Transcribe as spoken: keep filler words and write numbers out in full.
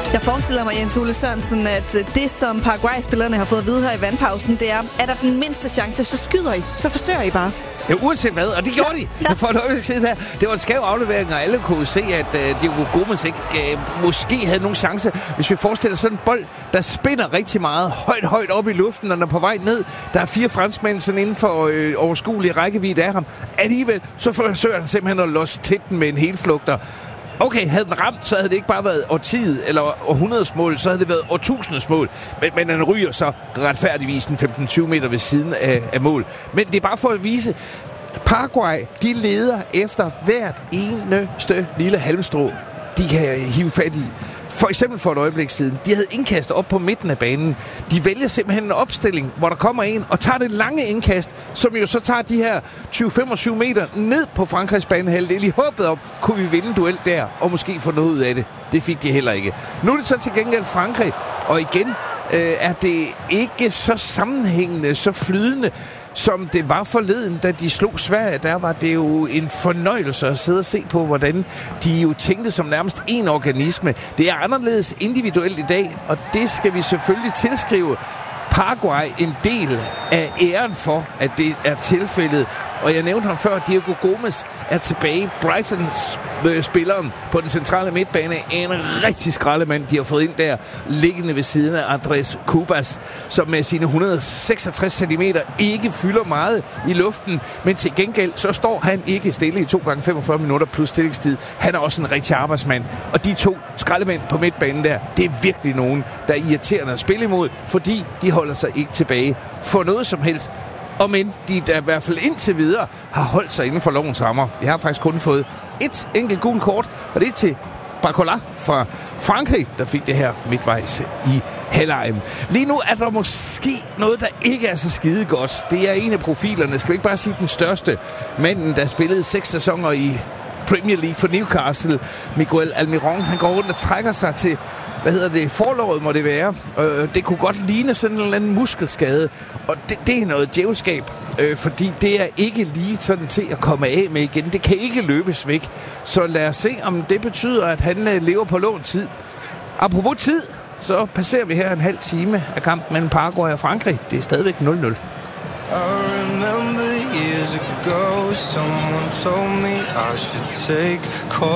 Jeg forestiller mig, Jens Ole Sørensen, at det, som Paraguay-spillerne har fået at vide her i vandpausen, det er, er der den mindste chance, så skyder I, så forsøger I bare. Det er uanset hvad, og det gjorde de. Ja. For et øjeblik siden her. Det var en skæv aflevering, og alle kunne se, at uh, Diego Gomes ikke uh, måske havde nogen chance. Hvis vi forestiller sådan en bold, der spinner rigtig meget højt, højt op i luften, og den er på vej ned. Der er fire franskmænd sådan inden for øh, overskuelig rækkevidde af ham. Alligevel, så forsøger han simpelthen at losse til den med en helflugter. Okay, havde den ramt, så havde det ikke bare været årtiet eller århundredes mål, så havde det været årtusindes mål. Men, men den ryger så retfærdigvis en femten til tyve meter ved siden af, af mål. Men det er bare for at vise, Paraguay, de leder efter hvert eneste lille halmstrå, de kan hive fat i. For eksempel for et øjeblik siden, de havde indkast op på midten af banen. De vælger simpelthen en opstilling, hvor der kommer en og tager det lange indkast, som jo så tager de her tyve til femogtyve meter ned på Frankrigs banehalvdel i håbet om, kunne vi vinde duel der, og måske få noget ud af det. Det fik de heller ikke. Nu er det så til gengæld Frankrig, og igen øh, er det ikke så sammenhængende, så flydende, som det var forleden, da de slog Sverige. Der var det jo en fornøjelse at sidde og se på, hvordan de jo tænkte som nærmest en organisme. Det er anderledes individuelt i dag, og det skal vi selvfølgelig tilskrive Paraguay en del af æren for, at det er tilfældet. Og jeg nævnte ham før, Diego Gomes er tilbage. Brightons øh, spilleren på den centrale midtbane er en rigtig skraldemand, de har fået ind der, liggende ved siden af Andrés Cubas, som med sine et hundrede og seksogtres centimeter ikke fylder meget i luften, men til gengæld så står han ikke stille i to gange femogfyrre minutter plus stillingstid. Han er også en rigtig arbejdsmand. Og de to skraldemænd på midtbanen der, det er virkelig nogen, der er irriterende at spille imod, fordi de holder sig ikke tilbage for noget som helst. Og men de der i hvert fald indtil videre har holdt sig inden for lovens rammer. Vi har faktisk kun fået et enkelt gult kort, og det er til Barcola fra Frankrig, der fik det her midtvejs i halvlejen. Lige nu er der måske noget, der ikke er så skide godt. Det er en af profilerne, skal vi ikke bare sige den største. Manden, der spillede seks sæsoner i Premier League for Newcastle, Miguel Almiron, han går rundt og trækker sig til, hvad hedder det, forlovet må det være. Øh, det kunne godt ligne sådan en eller anden muskelskade, og det, det er noget djævelskab, øh, fordi det er ikke lige sådan til at komme af med igen. Det kan ikke løbes væk. Så lad os se, om det betyder, at han øh, lever på lånt tid. Apropos tid, så passerer vi her en halv time af kampen mellem Paraguay og Frankrig. Det er stadigvæk nul nul. I remember years ago, someone told me I should take